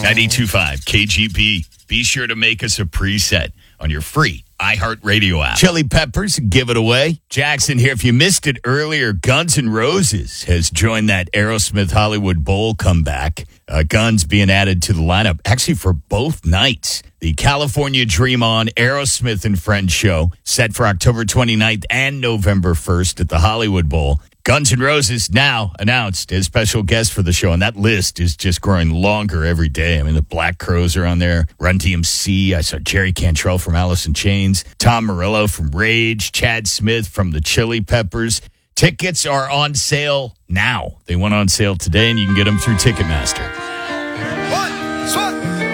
92.5 KGP. Be sure to make us a preset on your free iHeartRadio app. Chili Peppers, give it away. Jackson here. If you missed it earlier, Guns N' Roses has joined that Aerosmith Hollywood Bowl comeback. Guns being added to the lineup, actually for both nights. The California Dream On Aerosmith and Friends show set for October 29th and November 1st at the Hollywood Bowl. Guns N' Roses now announced as special guests for the show, and that list is just growing longer every day. I mean, the Black Crowes are on there, Run DMC, I saw Jerry Cantrell from Alice in Chains, Tom Morello from Rage, Chad Smith from the Chili Peppers. Tickets are on sale now. They went on sale today, and you can get them through Ticketmaster.